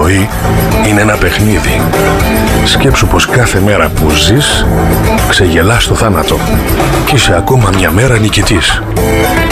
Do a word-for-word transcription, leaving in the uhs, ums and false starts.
ζωή είναι ένα παιχνίδι. Σκέψου πως κάθε μέρα που ζεις ξεγελάς το θάνατο και είσαι ακόμα μια μέρα νικητής.